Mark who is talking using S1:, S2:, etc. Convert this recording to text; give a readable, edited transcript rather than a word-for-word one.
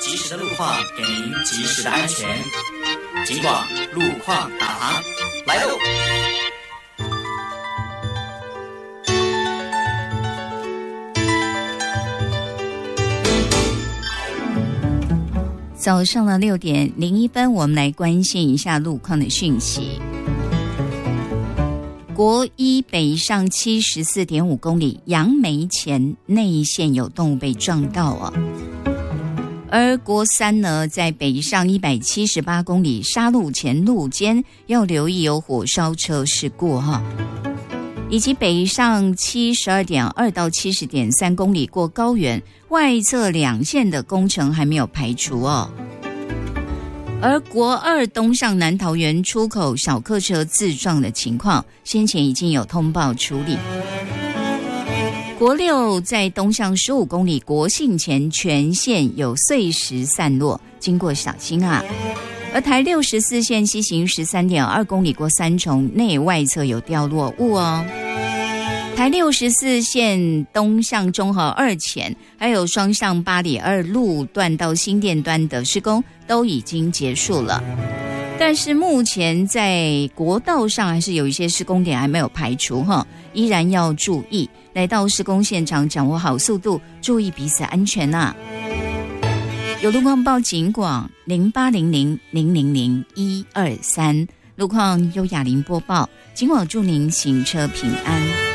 S1: 及时的路况给您及时的安全。警广路况导航来喽！
S2: 早上的6:01，我们来关心一下路况的讯息。国一北上74.5公里，杨梅前内线有动物被撞到哦。而国三呢，在北上178公里，沙鹿前路肩要留意有火烧车事故哈。以及北上72.2到70.3公里过高原，外侧两线的工程还没有排除哦。而国二东上南桃园出口小客车自撞的情况，先前已经有通报处理。国六在东向15公里国姓前全线有碎石散落，经过小心啊。而台64线西行13.2公里过三重内外侧有掉落物哦。台64线东向中和2前，还有双向8里2路段到新店端的施工都已经结束了，但是目前在国道上还是有一些施工点还没有排除哈，依然要注意，来到施工现场掌握好速度，注意彼此安全啊。有路况报警广0800000123，路况优雅林播报，警广祝您行车平安。